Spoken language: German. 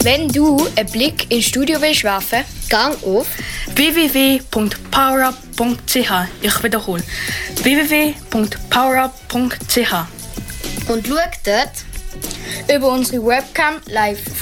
Wenn du einen Blick ins Studio willst werfen, gang auf www.powerup.ch. Ich wiederhole. www.powerup.ch. und schau dort über unsere Webcam live